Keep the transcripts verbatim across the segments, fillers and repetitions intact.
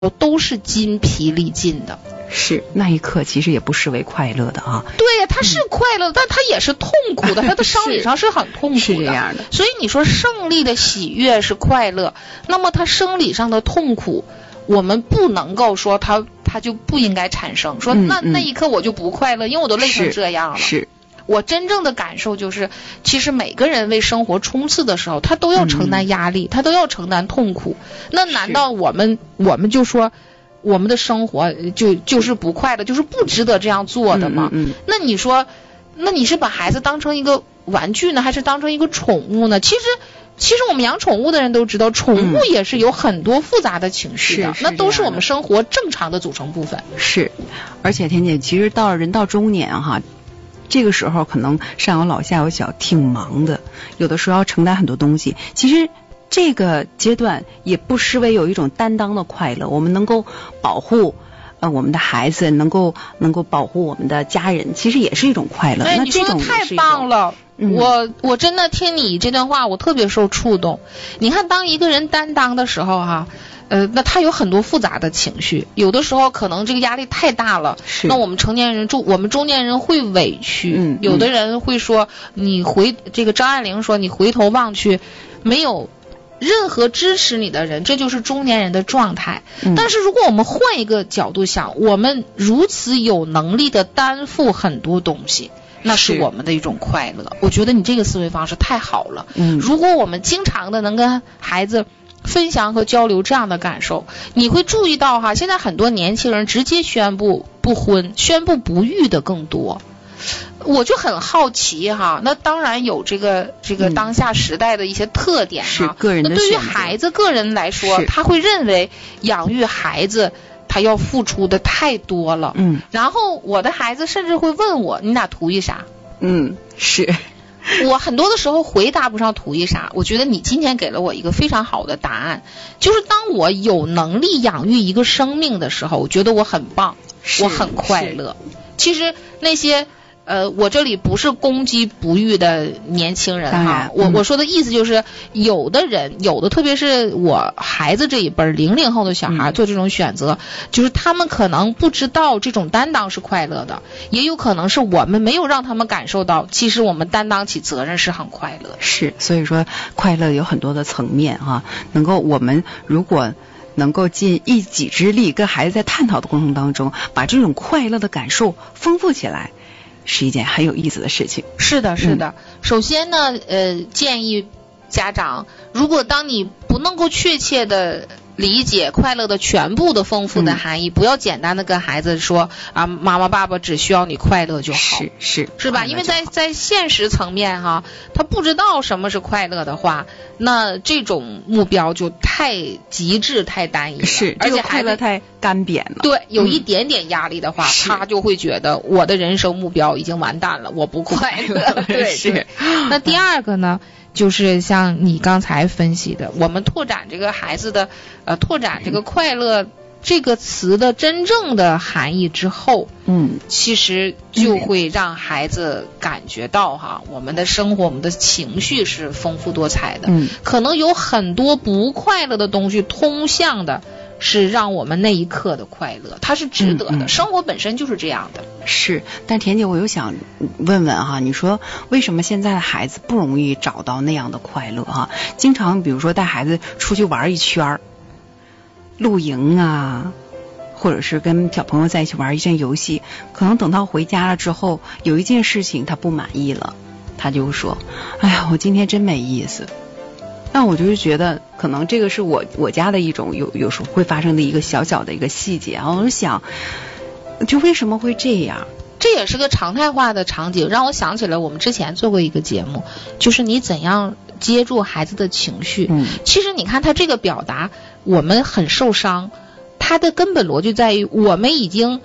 都是筋疲力尽的。 是，那一刻其实也不失为快乐的啊。 对呀，他是快乐的，嗯、但他也是痛苦的，他的生理上是很痛苦的。 是这样的。 所以你说胜利的喜悦是快乐，那么他生理上的痛苦，我们不能够说他他就不应该产生。说那、嗯嗯、那一刻我就不快乐，因为我都累成这样了。 是。是我真正的感受就是，其实每个人为生活冲刺的时候，他都要承担压力，嗯、他都要承担痛苦。那难道我们我们就说？我们的生活就就是不快乐，就是不值得这样做的吗？ 嗯嗯嗯、 那你说，那你是把孩子当成一个玩具呢，还是当成一个宠物呢？其实，其实我们养宠物的人都知道，宠物也是有很多复杂的情绪的， 嗯、 那都是我们生活正常的组成部分。 是，而且田姐，其实到人到中年哈。这个时候可能上有老下有小，挺忙的，有的时候要承担很多东西。其实这个阶段也不失为有一种担当的快乐，我们能够保护呃我们的孩子，能够能够保护我们的家人，其实也是一种快乐。 哎， 那你说的太棒了。嗯、我我真的听你这段话，我特别受触动。你看，当一个人担当的时候哈，呃，那他有很多复杂的情绪，有的时候可能这个压力太大了，那我们成年人中，我们中年人会委屈， 嗯， 有的人会说，你回这个张爱玲说，你回头望去，没有任何支持你的人，这就是中年人的状态。 嗯、 但是如果我们换一个角度想，我们如此有能力的担负很多东西。那是我们的一种快乐，我觉得你这个思维方式太好了。 嗯， 如果我们经常的能跟孩子分享和交流这样的感受，你会注意到哈，现在很多年轻人直接宣布不婚、宣布不育的更多。我就很好奇哈，那当然有这个这个当下时代的一些特点哈。 是个人的选择。 那对于孩子个人来说，他会认为养育孩子他要付出的太多了。 嗯。 然后我的孩子甚至会问我，你俩图一啥？ 嗯，是。 我很多的时候回答不上图一啥，我觉得你今天给了我一个非常好的答案，就是当我有能力养育一个生命的时候，我觉得我很棒，我很快乐。其实那些呃，我这里不是攻击不育的年轻人哈，我我说的意思就是，有的人，有的特别是我孩子这一辈零零后的小孩做这种选择，嗯、就是他们可能不知道这种担当是快乐的，也有可能是我们没有让他们感受到，其实我们担当起责任是很快乐的。 是，所以说快乐有很多的层面哈，能够我们如果能够尽一己之力，跟孩子在探讨的过程当中，把这种快乐的感受丰富起来。是一件很有意思的事情。 是的，是的。嗯、首先呢，呃，建议家长，如果当你不能够确切的理解快乐的全部的丰富的含义，嗯、不要简单的跟孩子说啊，妈妈爸爸只需要你快乐就好， 是是是吧？因为在在现实层面哈，他不知道什么是快乐的话，那这种目标就太极致、太单一了， 是， 而且快乐太干瘪了。 对，有一点点压力的话，嗯、他就会觉得我的人生目标已经完蛋了，我不快乐。对，是。那第二个呢？就是像你刚才分析的，我们拓展这个孩子的呃，拓展这个快乐这个词的真正的含义之后， 嗯， 其实就会让孩子感觉到哈，我们的生活，我们的情绪是丰富多彩的。 嗯， 可能有很多不快乐的东西通向的是让我们那一刻的快乐，它是值得的。嗯嗯、生活本身就是这样的。 是，但田姐，我又想问问哈，你说为什么现在的孩子不容易找到那样的快乐哈？经常比如说带孩子出去玩一圈，露营啊，或者是跟小朋友在一起玩一件游戏，可能等到回家了之后，有一件事情他不满意了，他就说：“哎呀，我今天真没意思。”那我就是觉得，可能这个是我我家的一种有有时候会发生的一个小小的一个细节啊。我就想，就为什么会这样？ 这也是个常态化的场景，让我想起了我们之前做过一个节目，就是你怎样接住孩子的情绪。 嗯， 其实你看他这个表达，我们很受伤，他的根本逻辑在于我们已经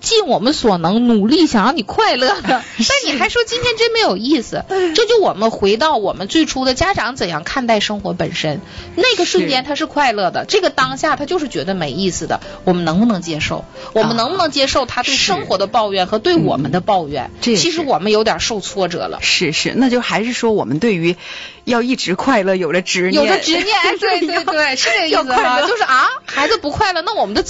尽我们所能努力想让你快乐的，但你还说今天真没有意思，这就我们回到我们最初的家长怎样看待生活本身，那个瞬间他是快乐的，这个当下他就是觉得没意思的，我们能不能接受？我们能不能接受他对生活的抱怨和对我们的抱怨？ 嗯、 其实我们有点受挫折了。 是是，那就还是说我们对于要一直快乐有了执念， 有着执念，对对对，是这个意思哈，就是啊，孩子不快乐，那我们的